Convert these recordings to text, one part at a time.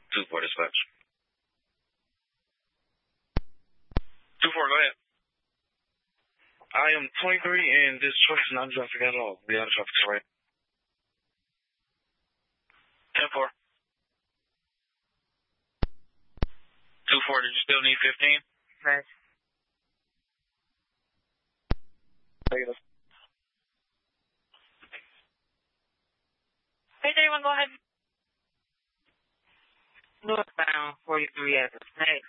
2-4 dispatch. 2-4, go ahead. I am 23 and this truck is not traffic at all. We are traffic, right? 10-4. 2-4, did you still need 15? Right. Negative. Hey, anyone, go ahead. Northbound 43 at the snakes.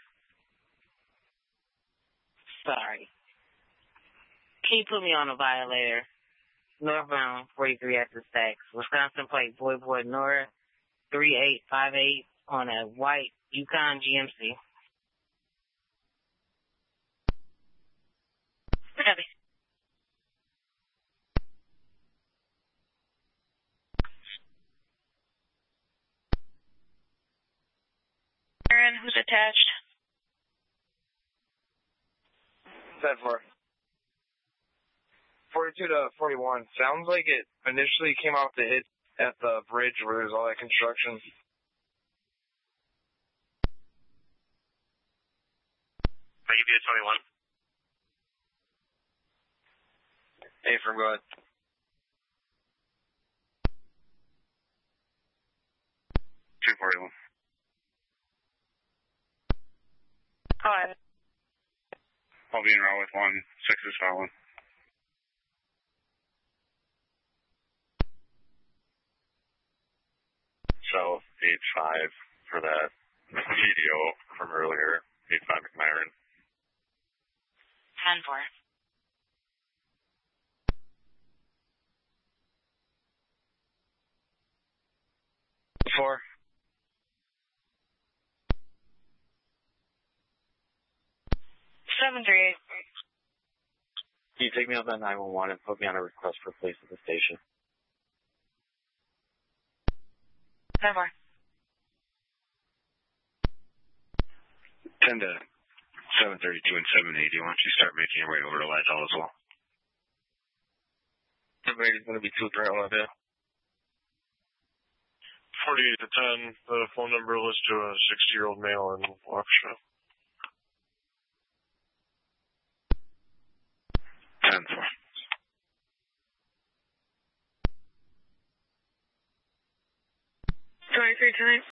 Sorry. Can you put me on a violator? Northbound 43 at the stacks. Wisconsin plate Boy North 3858 on a white Yukon GMC. Heavy. Aaron, who's attached? 10-4. 42 to 41. Sounds like it initially came out to hit at the bridge where there's all that construction. I'll give you a 21. Hey, from go ahead. Go ahead. I'll be in route with 1. 6 is following. South 85 for that video from earlier. 85 McMyron. 10-4. 4. 738. Can you take me off that 911 and put me on a request for police at the station? 10-4. 10 to 732 and 780. Why don't you start making your way over to Lighthall as well? Everybody's going to be 2-3 on that. 48 to 10, the phone number lists to a 60-year-old male in Waukesha. 10-4. 23 tonight.